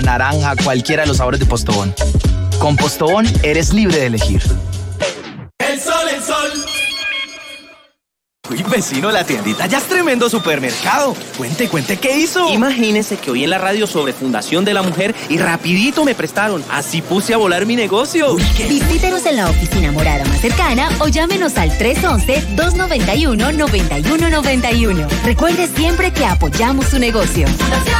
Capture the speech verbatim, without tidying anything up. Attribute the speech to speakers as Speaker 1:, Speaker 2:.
Speaker 1: naranja, cualquiera de los sabores de Postobón. Con Postobón eres libre de elegir.
Speaker 2: El sol, el sol.
Speaker 3: Uy, vecino, la tiendita ya es tremendo supermercado. Cuente, cuente, ¿qué hizo?
Speaker 4: Imagínese que oí en la radio sobre Fundación de la Mujer y rapidito me prestaron. Así puse a volar mi negocio.
Speaker 5: Uy, visítenos en la oficina morada más cercana o llámenos al tres once, dos noventa y uno, noventa y uno noventa y uno. Recuerde siempre que apoyamos su negocio.